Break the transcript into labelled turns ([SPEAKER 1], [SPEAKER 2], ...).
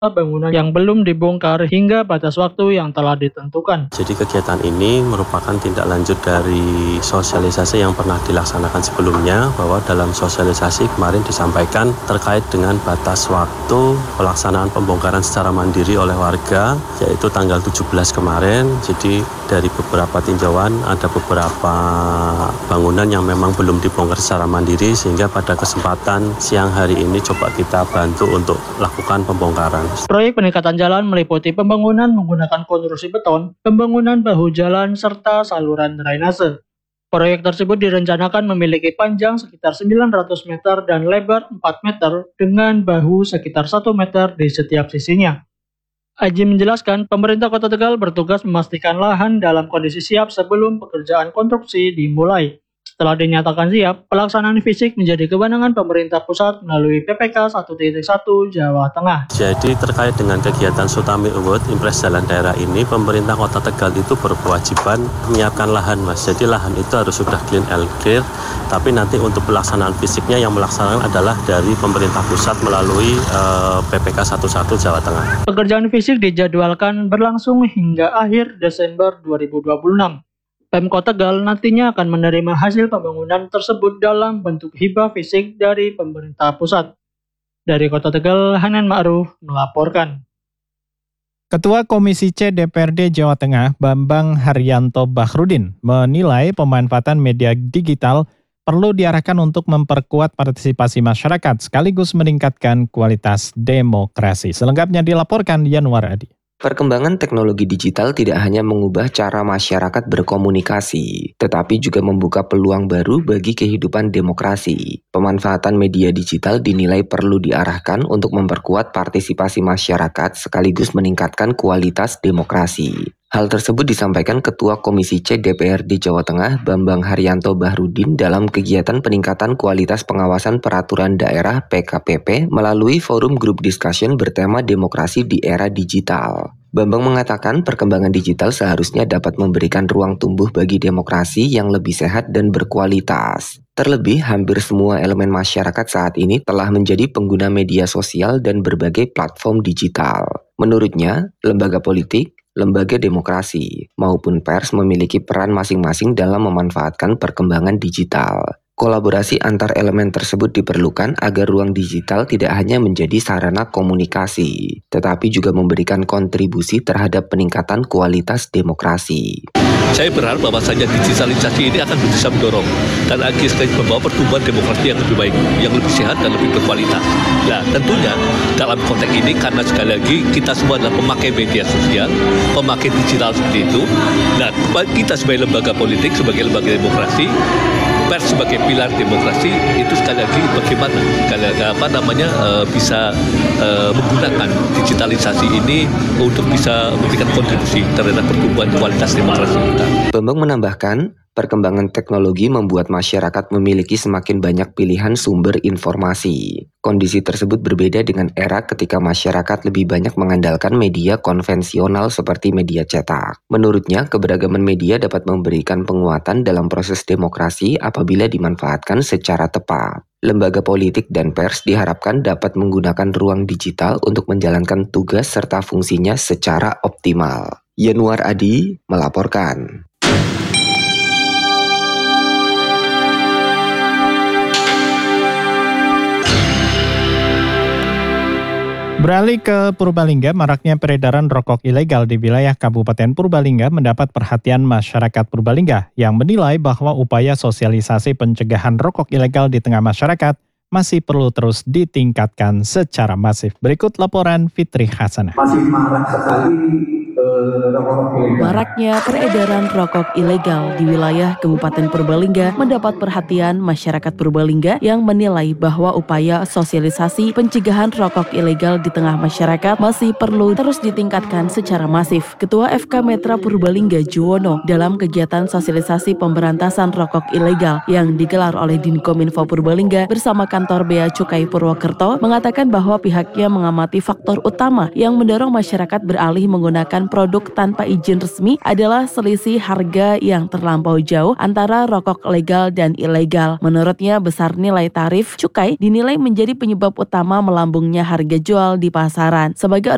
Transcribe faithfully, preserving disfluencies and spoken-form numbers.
[SPEAKER 1] bangunan yang belum dibongkar hingga batas waktu yang telah ditentukan.
[SPEAKER 2] Jadi kegiatan ini merupakan tindak lanjut dari sosialisasi yang pernah dilaksanakan sebelumnya, bahwa dalam sosialisasi kemarin disampaikan terkait dengan batas waktu pelaksanaan pembongkaran secara mandiri oleh warga, yaitu tanggal tujuh belas kemarin. Jadi dari beberapa tinjauan ada beberapa bangunan yang memang belum dibongkar secara mandiri, sehingga pada kesempatan siang hari ini coba kita bantu untuk lakukan pembongkaran.
[SPEAKER 1] Proyek peningkatan jalan meliputi pembangunan menggunakan konstruksi beton, pembangunan bahu jalan, serta saluran drainase. Proyek tersebut direncanakan memiliki panjang sekitar sembilan ratus meter dan lebar empat meter dengan bahu sekitar satu meter di setiap sisinya. Aji menjelaskan, pemerintah Kota Tegal bertugas memastikan lahan dalam kondisi siap sebelum pekerjaan konstruksi dimulai. Setelah dinyatakan siap, pelaksanaan fisik menjadi kewenangan pemerintah pusat melalui P P K satu titik satu Jawa Tengah.
[SPEAKER 2] Jadi terkait dengan kegiatan Sutami Award Impres Jalan Daerah ini, pemerintah Kota Tegal itu berkewajiban menyiapkan lahan, Mas. Jadi lahan itu harus sudah clean and clear, tapi nanti untuk pelaksanaan fisiknya yang melaksanakan adalah dari pemerintah pusat melalui uh, P P K satu titik satu Jawa Tengah.
[SPEAKER 1] Pekerjaan fisik dijadwalkan berlangsung hingga akhir Desember dua ribu dua puluh enam. Pemkot Tegal nantinya akan menerima hasil pembangunan tersebut dalam bentuk hibah fisik dari pemerintah pusat. Dari Kota Tegal, Hanan Ma'ruf melaporkan.
[SPEAKER 3] Ketua Komisi C D P R D Jawa Tengah, Bambang Haryanto Bahrudin, menilai pemanfaatan media digital perlu diarahkan untuk memperkuat partisipasi masyarakat sekaligus meningkatkan kualitas demokrasi. Selengkapnya dilaporkan Yanuar Adi.
[SPEAKER 4] Perkembangan teknologi digital tidak hanya mengubah cara masyarakat berkomunikasi, tetapi juga membuka peluang baru bagi kehidupan demokrasi. Pemanfaatan media digital dinilai perlu diarahkan untuk memperkuat partisipasi masyarakat sekaligus meningkatkan kualitas demokrasi. Hal tersebut disampaikan Ketua Komisi C D P R D Jawa Tengah, Bambang Haryanto Bahrudin dalam kegiatan peningkatan kualitas pengawasan peraturan daerah P K P P melalui forum group discussion bertema demokrasi di era digital. Bambang mengatakan perkembangan digital seharusnya dapat memberikan ruang tumbuh bagi demokrasi yang lebih sehat dan berkualitas. Terlebih, hampir semua elemen masyarakat saat ini telah menjadi pengguna media sosial dan berbagai platform digital. Menurutnya, lembaga politik, lembaga demokrasi, maupun pers memiliki peran masing-masing dalam memanfaatkan perkembangan digital. Kolaborasi antar elemen tersebut diperlukan agar ruang digital tidak hanya menjadi sarana komunikasi, tetapi juga memberikan kontribusi terhadap peningkatan kualitas demokrasi.
[SPEAKER 5] Saya berharap bahwasanya digitalisasi ini akan bisa mendorong dan akhirnya membawa pertumbuhan demokrasi yang lebih baik, yang lebih sehat dan lebih berkualitas. Nah, tentunya dalam konteks ini karena sekali lagi kita semua adalah pemakai media sosial, pemakai digital seperti itu. Nah, kita sebagai lembaga politik, sebagai lembaga demokrasi, pers sebagai pilar demokrasi itu sekali lagi bagaimana sekali lagi apa namanya uh, bisa uh, menggunakan digitalisasi ini untuk bisa memberikan kontribusi terhadap pertumbuhan kualitas demokrasi kita.
[SPEAKER 4] Bambang menambahkan, perkembangan teknologi membuat masyarakat memiliki semakin banyak pilihan sumber informasi. Kondisi tersebut berbeda dengan era ketika masyarakat lebih banyak mengandalkan media konvensional seperti media cetak. Menurutnya, keberagaman media dapat memberikan penguatan dalam proses demokrasi apabila dimanfaatkan secara tepat. Lembaga politik dan pers diharapkan dapat menggunakan ruang digital untuk menjalankan tugas serta fungsinya secara optimal. Yanuar Adi melaporkan.
[SPEAKER 3] Beralih ke Purbalingga, maraknya peredaran rokok ilegal di wilayah Kabupaten Purbalingga mendapat perhatian masyarakat Purbalingga yang menilai bahwa upaya sosialisasi pencegahan rokok ilegal di tengah masyarakat masih perlu terus ditingkatkan secara masif. Berikut laporan Fitri Hasanah.
[SPEAKER 6] Masih marak sekali rokok ilegal.
[SPEAKER 7] Maraknya peredaran rokok ilegal di wilayah Kabupaten Purbalingga mendapat perhatian masyarakat Purbalingga yang menilai bahwa upaya sosialisasi pencegahan rokok ilegal di tengah masyarakat masih perlu terus ditingkatkan secara masif. Ketua F K Metra Purbalingga Juwono dalam kegiatan sosialisasi pemberantasan rokok ilegal yang digelar oleh Dinkominfo Purbalingga bersama kantor Bea Cukai Purwokerto mengatakan bahwa pihaknya mengamati faktor utama yang mendorong masyarakat beralih menggunakan produk tanpa izin resmi adalah selisih harga yang terlampau jauh antara rokok legal dan ilegal. Menurutnya, besar nilai tarif cukai dinilai menjadi penyebab utama melambungnya harga jual di pasaran. Sebagai